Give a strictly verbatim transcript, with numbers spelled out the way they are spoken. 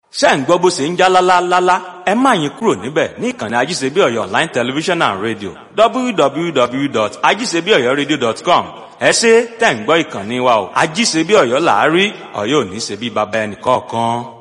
ṣé ń gbọ́ bó ṣe ń já lálálálá, ẹ má yín kúrò níbẹ̀ ní ìkànnì Ajíṣebí Ọ̀yọ́ Online Television and Radio w w w dot ajisebi oyo radio dot com. Ẹ ṣé tẹ̀ ń gbọ́ ìkànnì wa o. Ajíṣebí Ọ̀yọ́ là á rí, Ọ̀yọ́ ò ní ṣe bí baba ẹnì kọ̀ọ̀kan.